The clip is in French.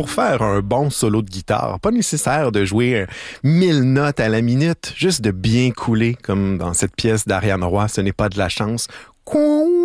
pour faire un bon solo de guitare, pas nécessaire de jouer 1000 notes à la minute, juste de bien couler, comme dans cette pièce d'Ariane Roy, ce n'est pas de la chance.